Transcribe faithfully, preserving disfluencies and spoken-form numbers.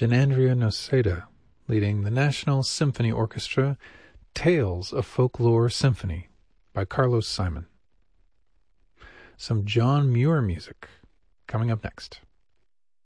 Janandria Noceda, leading the National Symphony Orchestra, Tales of Folklore Symphony by Carlos Simon. Some John Muir music coming up next.